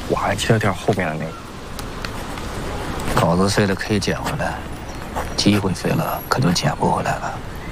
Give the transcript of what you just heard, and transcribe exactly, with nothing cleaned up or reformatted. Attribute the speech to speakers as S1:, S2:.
S1: 我还记得点后面的那个。
S2: 稿子碎了可以捡回来，机会废了可就捡不回来了。